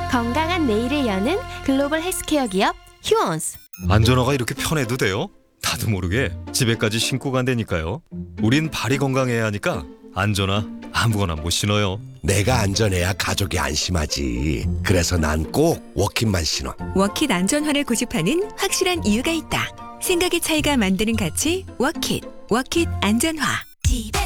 건강한 내일을 여는 글로벌 헬스케어 기업 휴원스. 안전화가 이렇게 편해도 돼요? 나도 모르게 집에까지 신고 간다니까요. 우린 발이 건강해야 하니까 안전화 아무거나 못 신어요. 내가 안전해야 가족이 안심하지. 그래서 난 꼭 워킷만 신어. 워킷 안전화를 고집하는 확실한 이유가 있다. 생각의 차이가 만드는 가치 워킷 안전화. 집에